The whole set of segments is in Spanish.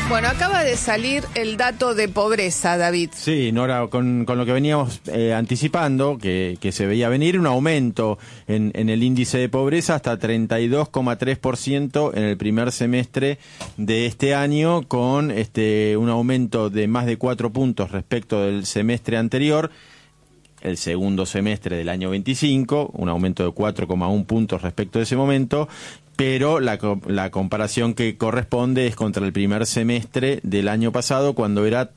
Bueno, acaba de salir el dato de pobreza, David. Sí, Nora, con lo que veníamos anticipando, que se veía venir, un aumento en el índice de pobreza hasta 32,3% en el primer semestre de este año, con un aumento de más de 4 puntos respecto del semestre anterior. El segundo semestre del año 25, un aumento de 4,1 puntos respecto de ese momento, pero la comparación que corresponde es contra el primer semestre del año pasado, cuando era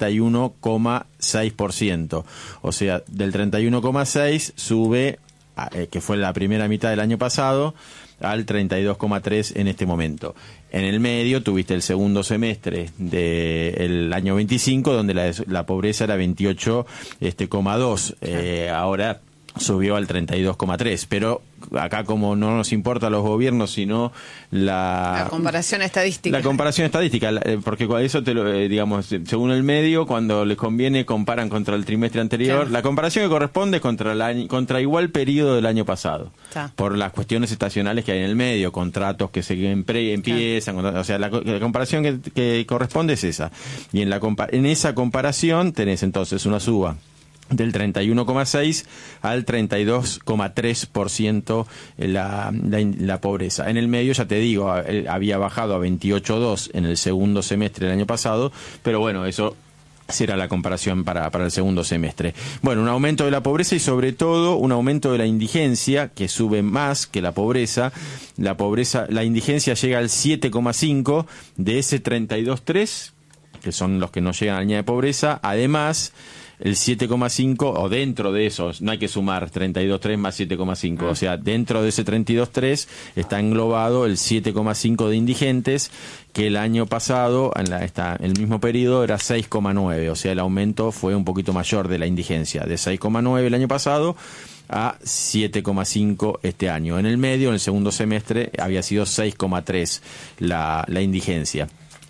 31,6%. O sea, del 31,6 sube, que fue la primera mitad del año pasado, al 32,3 en este momento. En el medio tuviste el segundo semestre del año 25, donde la pobreza era 28,2. Ahora subió al 32,3, pero acá, como no nos importa a los gobiernos, sino la comparación estadística. La comparación estadística, porque eso digamos, según el medio, cuando les conviene comparan contra el trimestre anterior. Claro. La comparación que corresponde es contra igual periodo del año pasado. Claro. Por las cuestiones estacionales que hay en el medio, contratos que se empiezan, claro. O sea, la comparación que corresponde es esa. Y en esa comparación tenés entonces una suba del 31,6 al 32,3% la pobreza. En el medio, ya te digo, había bajado a 28,2 en el segundo semestre del año pasado, pero bueno, eso será la comparación para el segundo semestre. Bueno, un aumento de la pobreza y sobre todo un aumento de la indigencia, que sube más que la pobreza. La indigencia llega al 7,5 de ese 32,3, que son los que no llegan a la línea de pobreza. Además, el 7,5, o dentro de esos, no hay que sumar 32,3 más 7,5, o sea, dentro de ese 32,3 está englobado el 7,5 de indigentes, que el año pasado, en el mismo periodo, era 6,9, o sea, el aumento fue un poquito mayor de la indigencia, de 6,9 el año pasado a 7,5 este año. En el medio, en el segundo semestre, había sido 6,3 la indigencia.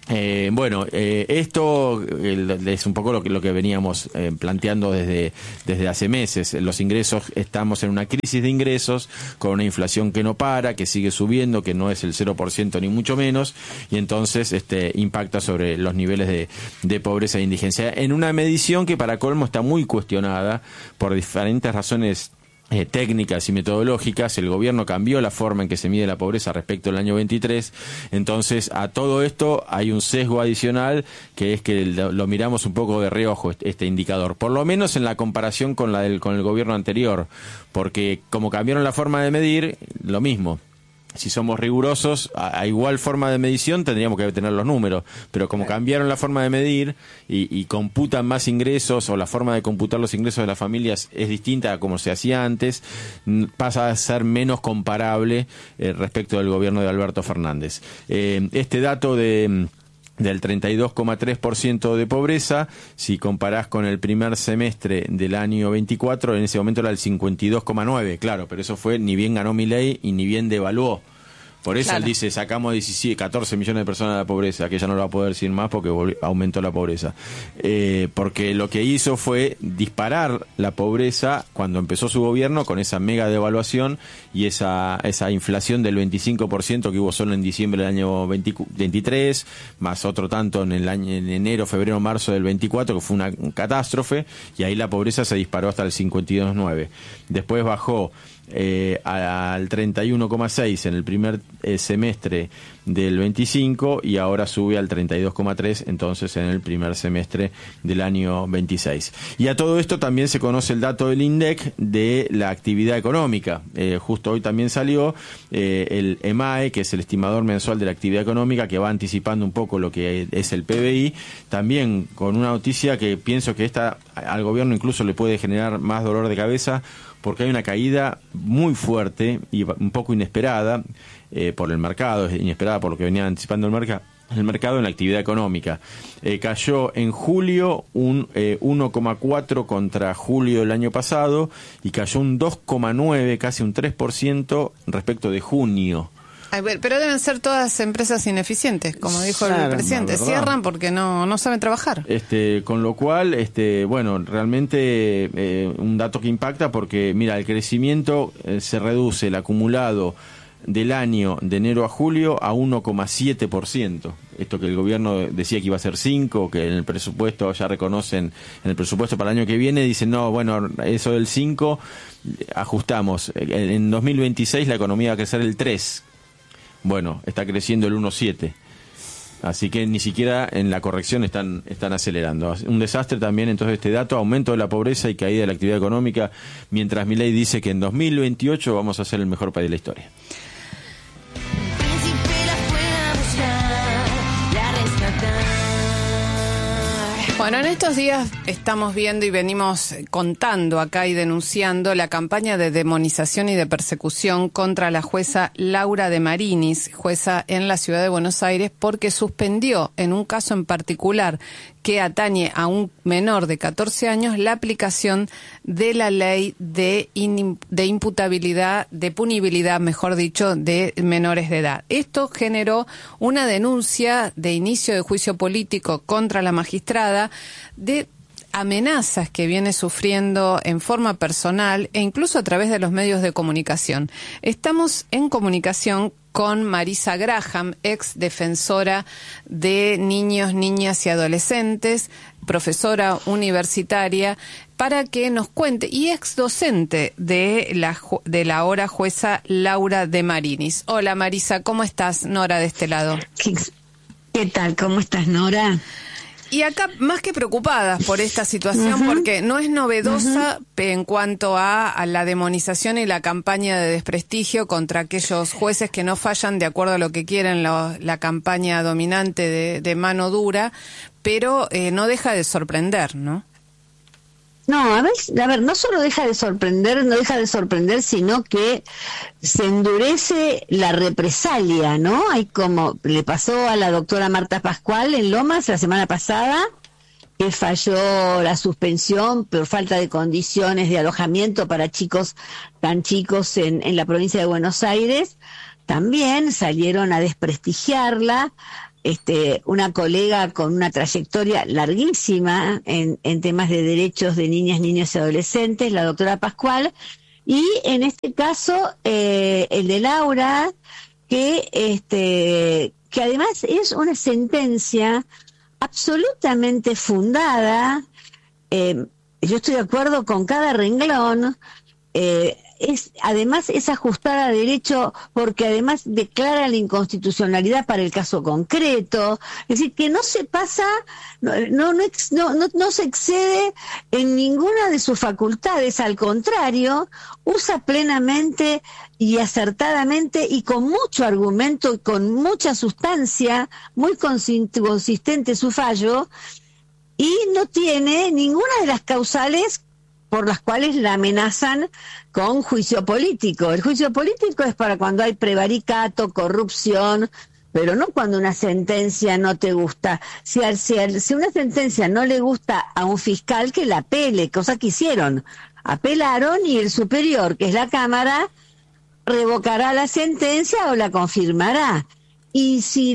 Esto es un poco lo que veníamos planteando desde hace meses. Los ingresos, estamos en una crisis de ingresos, con una inflación que no para, que sigue subiendo, que no es el 0% ni mucho menos, y entonces impacta sobre los niveles de pobreza e indigencia, en una medición que para colmo está muy cuestionada por diferentes razones técnicas y metodológicas. El gobierno cambió la forma en que se mide la pobreza respecto al año 23, entonces a todo esto hay un sesgo adicional, que es que lo miramos un poco de reojo este indicador, por lo menos en la comparación con el gobierno anterior, porque como cambiaron la forma de medir, lo mismo. Si somos rigurosos, a igual forma de medición tendríamos que tener los números, pero como cambiaron la forma de medir y computan más ingresos, o la forma de computar los ingresos de las familias es distinta a como se hacía antes, pasa a ser menos comparable respecto del gobierno de Alberto Fernández. Este dato del 32,3% de pobreza, si comparás con el primer semestre del año 24, en ese momento era el 52,9, claro, pero eso fue, ni bien ganó Milei y ni bien devaluó. Por eso, claro, él dice, sacamos 14 millones de personas de la pobreza, que ya no lo va a poder decir más porque aumentó la pobreza. Porque lo que hizo fue disparar la pobreza cuando empezó su gobierno, con esa mega devaluación y esa inflación del 25% que hubo solo en diciembre del año 23, más otro tanto en enero, febrero, marzo del 24, que fue una catástrofe, y ahí la pobreza se disparó hasta el 52,9. Después bajó al 31,6 en el primer semestre del 25, y ahora sube al 32,3 entonces en el primer semestre del año 26. Y a todo esto también se conoce el dato del INDEC de la actividad económica. Justo hoy también salió el EMAE, que es el estimador mensual de la actividad económica, que va anticipando un poco lo que es el PBI, también con una noticia que pienso que al gobierno incluso le puede generar más dolor de cabeza, porque hay una caída muy fuerte y un poco inesperada por el mercado, es inesperada por lo que venía anticipando el mercado en la actividad económica. Cayó en julio un 1,4 contra julio del año pasado, y cayó un 2,9, casi un 3% respecto de junio. Pero deben ser todas empresas ineficientes, como dijo el presidente. Cierran porque no saben trabajar. Con lo cual, bueno, realmente un dato que impacta, porque mira, el crecimiento se reduce, el acumulado del año de enero a julio a 1,7%. Esto que el gobierno decía que iba a ser 5%, que en el presupuesto ya reconocen, en el presupuesto para el año que viene, dicen, no, bueno, eso del 5%, ajustamos. En 2026 la economía va a crecer el 3%. Bueno, está creciendo el 1,7%. Así que ni siquiera en la corrección están acelerando. Un desastre también entonces este dato, aumento de la pobreza y caída de la actividad económica, mientras Milei dice que en 2028 vamos a ser el mejor país de la historia. Bueno, en estos días estamos viendo y venimos contando acá y denunciando la campaña de demonización y de persecución contra la jueza Laura de Marinis, jueza en la ciudad de Buenos Aires, porque suspendió en un caso en particular que atañe a un menor de 14 años la aplicación de la ley de imputabilidad, de punibilidad, mejor dicho, de menores de edad. Esto generó una denuncia de inicio de juicio político contra la magistrada de amenazas que viene sufriendo en forma personal e incluso a través de los medios de comunicación. Estamos en comunicación con Marisa Graham, ex defensora de niños, niñas y adolescentes, profesora universitaria, para que nos cuente, y ex docente de la ahora jueza Laura de Marinis. Hola Marisa, ¿cómo estás? Nora de este lado. ¿Qué tal? ¿Cómo estás, Nora? Y acá más que preocupadas por esta situación, porque no es novedosa en cuanto a la demonización y la campaña de desprestigio contra aquellos jueces que no fallan de acuerdo a lo que quieren la campaña dominante de mano dura, pero no deja de sorprender, ¿no? No, a ver, no solo deja de sorprender, sino que se endurece la represalia, ¿no? Hay como le pasó a la doctora Marta Pascual en Lomas la semana pasada, que falló la suspensión por falta de condiciones de alojamiento para chicos tan chicos en la provincia de Buenos Aires. También salieron a desprestigiarla. Una colega con una trayectoria larguísima en temas de derechos de niñas, niños y adolescentes, la doctora Pascual, y en este caso el de Laura, que además es una sentencia absolutamente fundada. Yo estoy de acuerdo con cada renglón. Además es ajustada a derecho porque además declara la inconstitucionalidad para el caso concreto, es decir, que no se pasa, no se excede en ninguna de sus facultades, al contrario, usa plenamente y acertadamente y con mucho argumento y con mucha sustancia, muy consistente su fallo, y no tiene ninguna de las causales por las cuales la amenazan con juicio político. El juicio político es para cuando hay prevaricato, corrupción, pero no cuando una sentencia no te gusta. Si una sentencia no le gusta a un fiscal, que la apele, cosa que hicieron. Apelaron y el superior, que es la Cámara, revocará la sentencia o la confirmará. Y si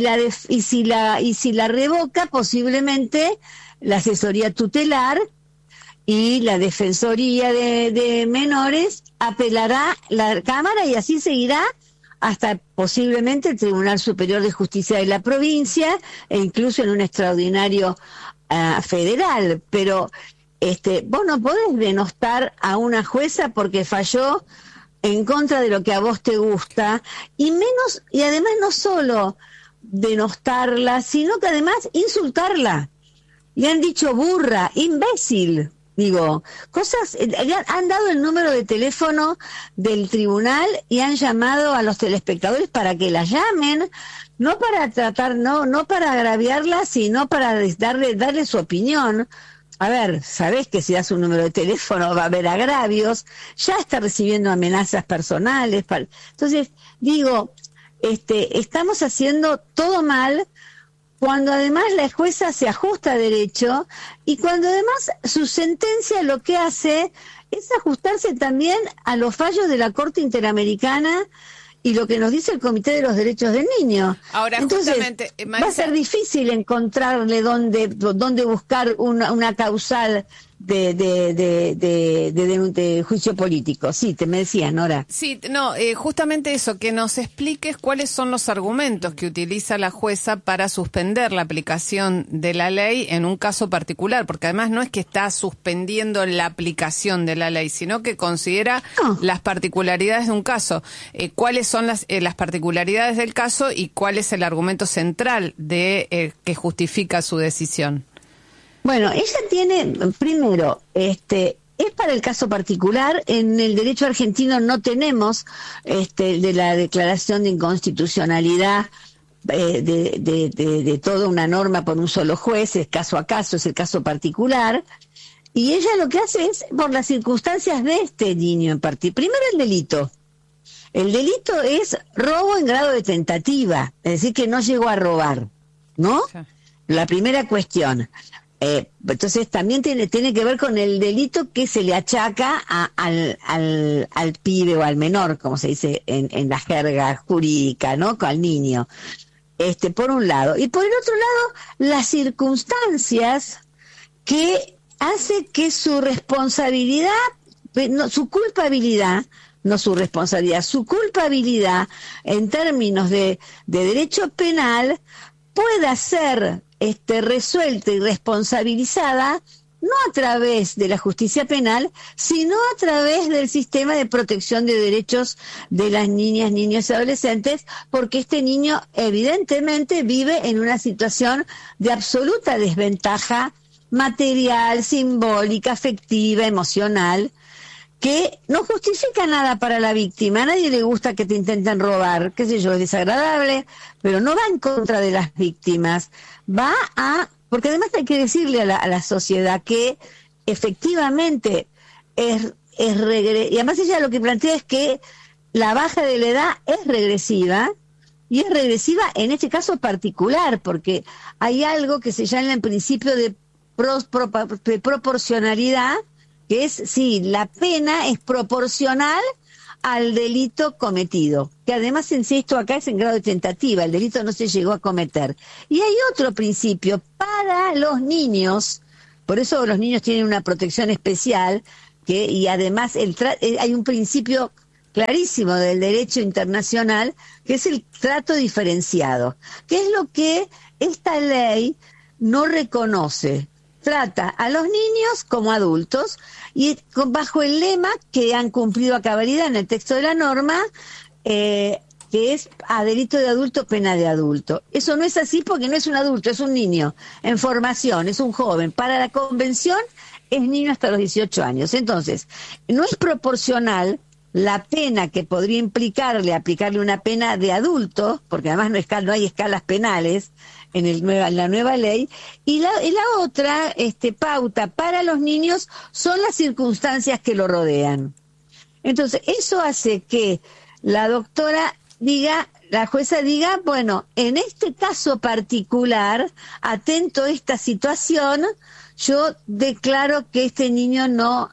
la revoca, posiblemente la asesoría tutelar y la Defensoría de Menores apelará la Cámara y así seguirá hasta posiblemente el Tribunal Superior de Justicia de la provincia e incluso en un extraordinario federal. Pero vos no podés denostar a una jueza porque falló en contra de lo que a vos te gusta, y además no solo denostarla, sino que además insultarla. Le han dicho burra, imbécil. Digo, cosas, han dado el número de teléfono del tribunal y han llamado a los telespectadores para que la llamen, no para tratar, no para agraviarla, sino para darle su opinión. A ver, sabés que si das un número de teléfono va a haber agravios, ya está recibiendo amenazas personales. Entonces, digo, estamos haciendo todo mal, cuando además la jueza se ajusta a derecho y cuando además su sentencia lo que hace es ajustarse también a los fallos de la Corte Interamericana y lo que nos dice el Comité de los Derechos del Niño. Ahora, entonces, justamente, Marisa, va a ser difícil encontrarle dónde buscar una causal de juicio político. Sí, me decías, Nora. Sí, no, justamente eso, que nos expliques cuáles son los argumentos que utiliza la jueza para suspender la aplicación de la ley en un caso particular, porque además no es que está suspendiendo la aplicación de la ley, sino que considera las particularidades de un caso. ¿Cuáles son las particularidades del caso y cuál es el argumento central de que justifica su decisión? Bueno, ella tiene, primero, es para el caso particular. En el derecho argentino no tenemos de la declaración de inconstitucionalidad de toda una norma por un solo juez, es caso a caso, es el caso particular. Y ella lo que hace es, por las circunstancias de este niño en particular, primero el delito. El delito es robo en grado de tentativa, es decir, que no llegó a robar, ¿no? Sí. La primera cuestión. Entonces también tiene que ver con el delito que se le achaca al pibe o al menor, como se dice en la jerga jurídica, ¿no? Al niño. Por un lado. Y por el otro lado, las circunstancias que hace que su responsabilidad, su culpabilidad en términos de derecho penal pueda ser resuelta y responsabilizada no a través de la justicia penal, sino a través del sistema de protección de derechos de las niñas, niños y adolescentes, porque este niño evidentemente vive en una situación de absoluta desventaja material, simbólica, afectiva, emocional, que no justifica nada para la víctima. A nadie le gusta que te intenten robar, qué sé yo, es desagradable, pero no va en contra de las víctimas, porque además hay que decirle a la sociedad que efectivamente y además ella lo que plantea es que la baja de la edad es regresiva, y es regresiva en este caso particular, porque hay algo que se llama el principio de proporcionalidad, que es, sí, la pena es proporcional al delito cometido, que además, insisto, acá es en grado de tentativa, el delito no se llegó a cometer. Y hay otro principio para los niños, por eso los niños tienen una protección especial, y además hay un principio clarísimo del derecho internacional, que es el trato diferenciado, que es lo que esta ley no reconoce. Trata a los niños como adultos y bajo el lema que han cumplido a cabalidad en el texto de la norma, que es a delito de adulto, pena de adulto. Eso no es así porque no es un adulto, es un niño en formación, es un joven. Para la convención es niño hasta los 18 años. Entonces, no es proporcional la pena que podría implicarle aplicarle una pena de adulto, porque además no hay escalas penales en la nueva ley, y la otra pauta para los niños son las circunstancias que lo rodean. Entonces, eso hace que la jueza diga, bueno, en este caso particular, atento a esta situación, yo declaro que este niño no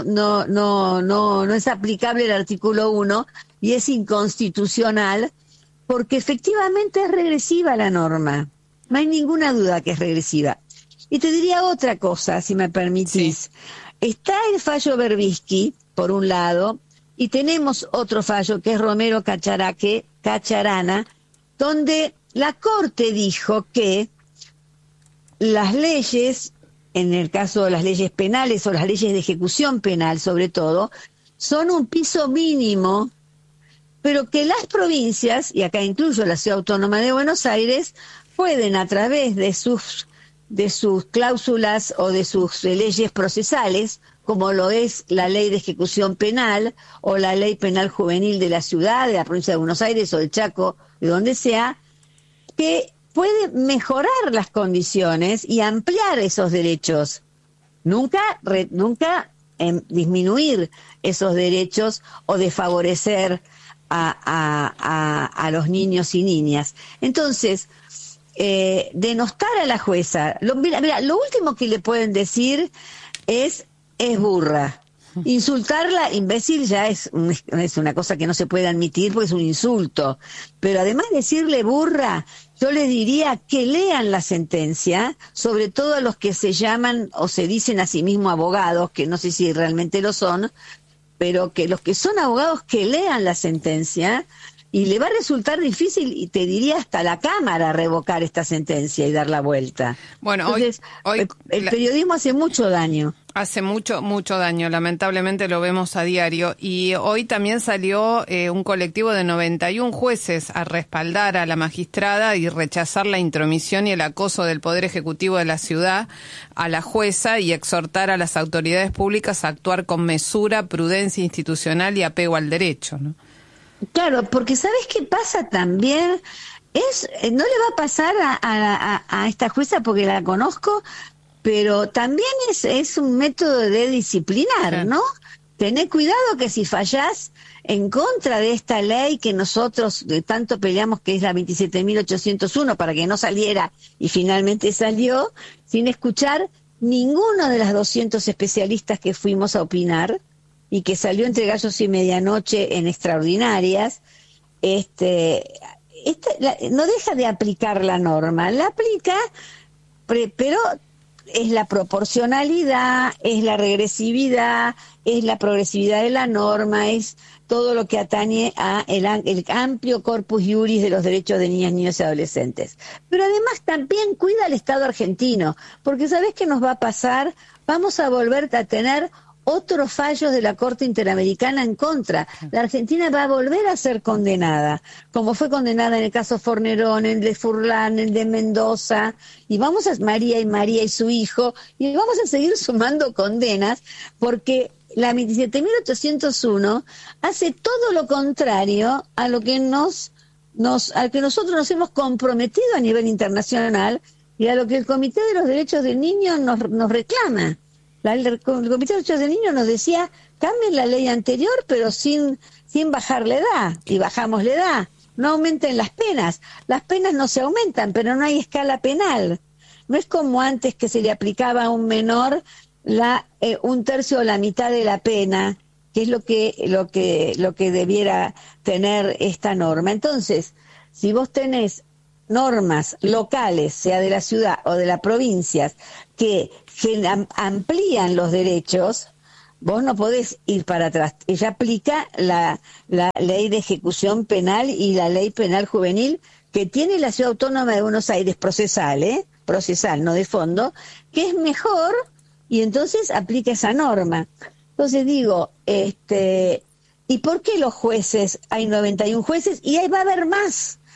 es aplicable el artículo 1 y es inconstitucional, porque efectivamente es regresiva la norma. No hay ninguna duda que es regresiva. Y te diría otra cosa, si me permitís. Sí. Está el fallo Berbisky, por un lado, y tenemos otro fallo que es Romero Cacharana, donde la Corte dijo que las leyes, en el caso de las leyes penales o las leyes de ejecución penal sobre todo, son un piso mínimo, pero que las provincias, y acá incluyo la Ciudad Autónoma de Buenos Aires, pueden a través de sus cláusulas o de sus leyes procesales, como lo es la ley de ejecución penal o la ley penal juvenil de la ciudad, de la provincia de Buenos Aires o del Chaco, de donde sea, que puede mejorar las condiciones y ampliar esos derechos. Nunca disminuir esos derechos o desfavorecer a los niños y niñas. Entonces, denostar a la jueza, mira, lo último que le pueden decir es burra. Insultarla, imbécil, ya es una cosa que no se puede admitir porque es un insulto. Pero además decirle burra, yo les diría que lean la sentencia, sobre todo a los que se llaman o se dicen a sí mismos abogados, que no sé si realmente lo son, pero que los que son abogados que lean la sentencia, y le va a resultar difícil, y te diría hasta la Cámara, revocar esta sentencia y dar la vuelta. Bueno, entonces, hoy el periodismo hace mucho daño. Hace mucho daño, lamentablemente lo vemos a diario. Y hoy también salió un colectivo de 91 jueces a respaldar a la magistrada y rechazar la intromisión y el acoso del Poder Ejecutivo de la ciudad a la jueza y exhortar a las autoridades públicas a actuar con mesura, prudencia institucional y apego al derecho, ¿no? Claro, porque ¿sabes qué pasa también? No le va a pasar a esta jueza porque la conozco, pero también es un método de disciplinar, ¿no? Tené cuidado que si fallás en contra de esta ley que nosotros tanto peleamos, que es la 27.801, para que no saliera y finalmente salió, sin escuchar ninguno de las 200 especialistas que fuimos a opinar, y que salió entre gallos y medianoche en extraordinarias, no deja de aplicar la norma, la aplica, pero es la proporcionalidad, es la regresividad, es la progresividad de la norma, es todo lo que atañe a el amplio corpus iuris de los derechos de niñas, niños y adolescentes. Pero además también cuida al Estado argentino, porque ¿sabés qué nos va a pasar? Vamos a volver a tener otros fallos de la Corte Interamericana en contra. La Argentina va a volver a ser condenada, como fue condenada en el caso Fornerón, en el de Furlan, en el de Mendoza, y vamos a María y su hijo, y vamos a seguir sumando condenas, porque la 27.801 hace todo lo contrario a lo que al que nosotros nos hemos comprometido a nivel internacional y a lo que el Comité de los Derechos del Niño nos reclama. El Comité de Derechos del Niño nos decía, cambien la ley anterior, pero sin bajar la edad, y bajamos la edad. No aumenten las penas no se aumentan, pero no hay escala penal. No es como antes que se le aplicaba a un menor un tercio o la mitad de la pena, que es lo que debiera tener esta norma. Entonces, si vos tenés normas locales, sea de la ciudad o de las provincias, que amplían los derechos, vos no podés ir para atrás. Ella aplica la ley de ejecución penal y la ley penal juvenil que tiene la Ciudad Autónoma de Buenos Aires, procesal, no de fondo, que es mejor, y entonces aplica esa norma. Entonces digo, ¿y por qué los jueces? Hay 91 jueces y ahí va a haber más.